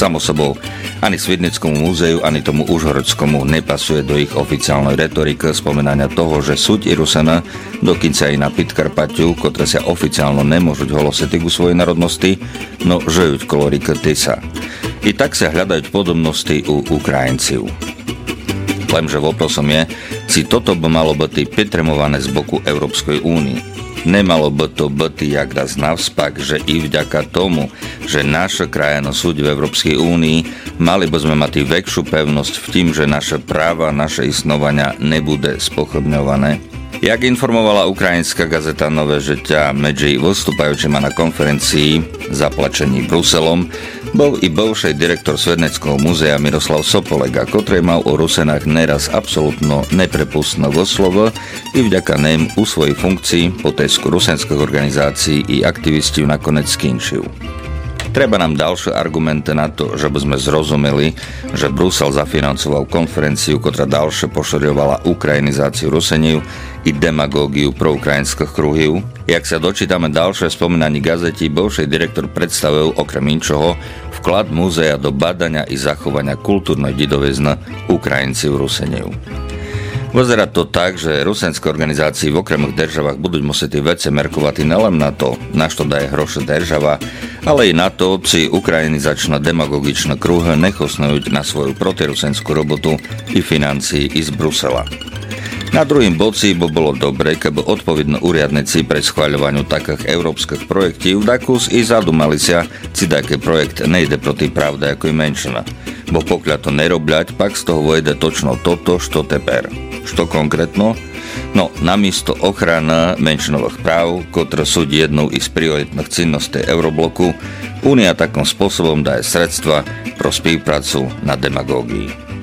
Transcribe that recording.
Samo sebou ani Svidnickému múzeu, ani tomu Užhorodskému nepasuje do ich oficiálnej retoriky spomenania toho, že súď i Rusena, dokonca i na Podkarpatiu, ktoré sa oficiálno nemôžu holosety ku svojej národnosti, no žejuť kolorika tysa. I tak sa hľadajú podobnosti u Ukrajincov. Lenže voprosom je, či toto by malo byť pritremované z boku Európskej únie. Nemalo by to byť jak raz navspak, že i vďaka tomu, že naša krajina súdi v Európskej únii, mali by sme mať väčšiu pevnosť v tým, že naše práva, naše istnovania nebude spochybňované. Jak informovala ukrajinská gazeta Nové žeťa medzi vystupajúcima na konferencii zaplačení Bruselom, bol i bivší direktor Svedneckého múzea Miroslav Sopolega, ktorý mal o Rusenách neraz absolútno neprepustné slovo i vďaka nem u svojej funkcii potesku rusenských organizácií i aktivistov nakoniec skončil. Treba nám ďalšie argumenty na to, že by sme zrozumeli, že Brusel zafinancoval konferenciu, ktorá ďalšie poširjovala ukrajinizáciu Rusenív i demagógiu proukrajinských kruhov. Jak sa dočítame ďalšie spomínaní gazeti, bivší direktor predstavil okrem inčoho vklad múzea do badania i zachovania kultúrnej didovizny Ukrajincov Rusenív. Vyzerá to tak, že rusenské organizácie v okremných državách budú musieť veci merkovať nelen na to, na čo daje hroše država, ale i na to, či ukrajinizačné demagogičné kruhy nechosnujú na svoju protirusenskú robotu i financií i z Brusela. Na druhým boci by bolo dobre, keby odpovední úriadnici pri schvaľovaniu takých európskych projektov dakus i zadumali sa, či taký projekt nejde proti pravde ako i menšina. Bo pokiaľ to nerobľať, pak z toho vojde točno toto, što teper. Što konkrétno? No, namiesto ochrana menšinových práv, ktoré sú jednou z prioritných cinností Eurobloku, Únia takým spôsobom daje sredstva pro spoluprácu na demagógii.